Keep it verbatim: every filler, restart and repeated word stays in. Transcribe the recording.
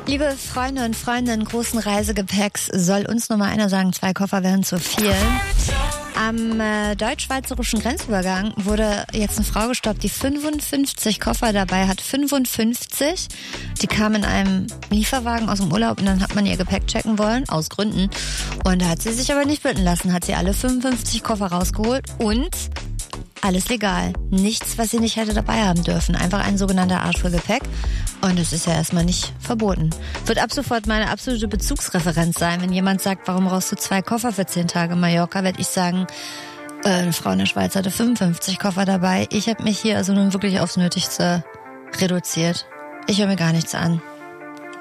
Liebe Freunde und Freundinnen großen Reisegepäcks, soll uns Nummer einer sagen, zwei Koffer wären zu viel. Am äh, deutsch-schweizerischen Grenzübergang wurde jetzt eine Frau gestoppt, die fünfundfünfzig Koffer dabei hat. fünfundfünfzig. Die kam in einem Lieferwagen aus dem Urlaub und dann hat man ihr Gepäck checken wollen, aus Gründen. Und da hat sie sich aber nicht bitten lassen, hat sie alle fünfundfünfzig Koffer rausgeholt und alles legal. Nichts, was sie nicht hätte dabei haben dürfen. Einfach ein sogenannter Arsch für Gepäck. Und das ist ja erstmal nicht verboten. Wird ab sofort meine absolute Bezugsreferenz sein. Wenn jemand sagt, warum brauchst du zwei Koffer für zehn Tage Mallorca, werde ich sagen, äh, eine Frau in der Schweiz hatte fünfundfünfzig Koffer dabei. Ich habe mich hier also nun wirklich aufs Nötigste reduziert. Ich höre mir gar nichts an.